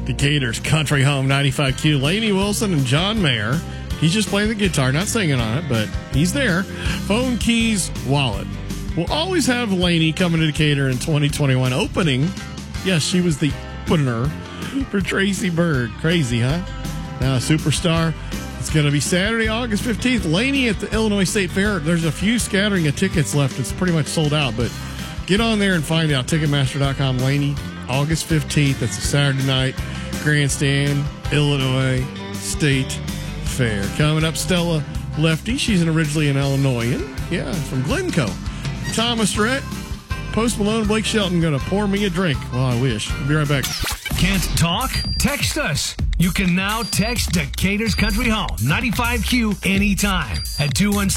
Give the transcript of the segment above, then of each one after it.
Decatur's Country Home 95Q. Laney Wilson and John Mayer. He's just playing the guitar, not singing on it, but he's there. Phone, keys, wallet. We'll always have Laney coming to Decatur in 2021 opening. Yes, she was the opener for Tracy Bird. Crazy, huh? Now a superstar. It's going to be Saturday, August 15th. Laney at the Illinois State Fair. There's a few scattering of tickets left. It's pretty much sold out, but get on there and find out. Ticketmaster.com. Laney, August 15th. That's a Saturday night. Grandstand, Illinois State Fair. Coming up, Stella Lefty. She's originally an Illinoisan. Yeah, from Glencoe. Thomas Rhett, Post Malone, Blake Shelton going to pour me a drink. Well, I wish. We'll be right back. Can't talk? Text us. You can now text Decatur's Country Home 95Q anytime at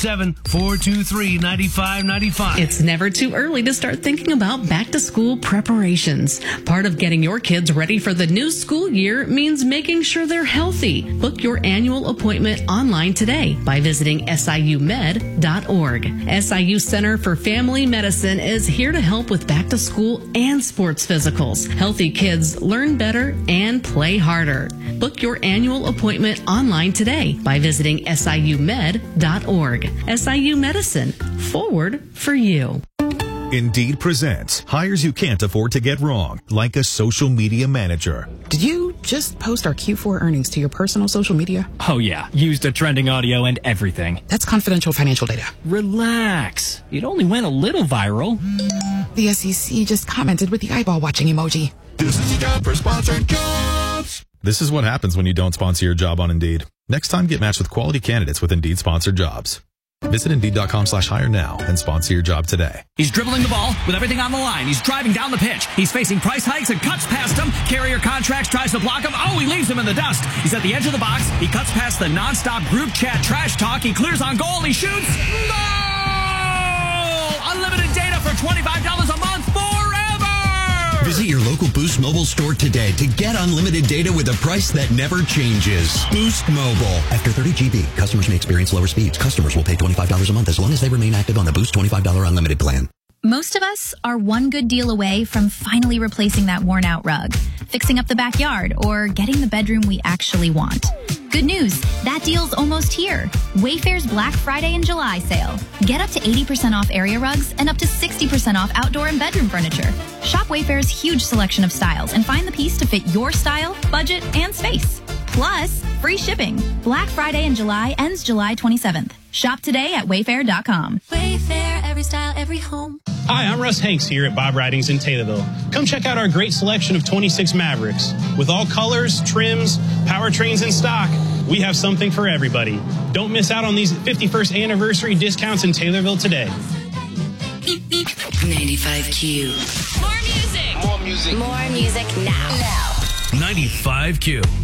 217-423-9595. It's never too early to start thinking about back-to-school preparations. Part of getting your kids ready for the new school year means making sure they're healthy. Book your annual appointment online today by visiting siumed.org. SIU Center for Family Medicine is here to help with back-to-school and sports physicals. Healthy kids learn better and play harder. Book your annual appointment online today by visiting siumed.org. SIU Medicine, forward for you. Indeed presents hires you can't afford to get wrong, like a social media manager. Did you just post our Q4 earnings to your personal social media? Oh yeah, used a trending audio and everything. That's confidential financial data. Relax. It only went a little viral. The SEC just commented with the eyeball watching emoji. This is the job for sponsored jobs. This is what happens when you don't sponsor your job on Indeed. Next time, get matched with quality candidates with Indeed sponsored jobs. Visit Indeed.com/hire now and sponsor your job today. He's dribbling the ball with everything on the line. He's driving down the pitch. He's facing price hikes and cuts past him. Carrier Contracts tries to block him. Oh, he leaves him in the dust. He's at the edge of the box. He cuts past the nonstop group chat trash talk. He clears on goal. He shoots. Goal! Unlimited data for $25 a month forever! Visit your local Boost Mobile store today to get unlimited data with a price that never changes. Boost Mobile. After 30 GB, customers may experience lower speeds. Customers will pay $25 a month as long as they remain active on the Boost $25 unlimited plan. Most of us are one good deal away from finally replacing that worn-out rug, fixing up the backyard, or getting the bedroom we actually want. Good news, that deal's almost here. Wayfair's Black Friday and July sale. Get up to 80% off area rugs and up to 60% off outdoor and bedroom furniture. Shop Wayfair's huge selection of styles and find the piece to fit your style, budget, and space. Plus, free shipping. Black Friday in July ends July 27th. Shop today at wayfair.com. Wayfair, every style, every home. Hi, I'm Russ Hanks here at Bob Ridings in Taylorville. Come check out our great selection of 26 Mavericks. With all colors, trims, powertrains in stock, we have something for everybody. Don't miss out on these 51st anniversary discounts in Taylorville today. 95Q. More music. More music. More music now. 95Q.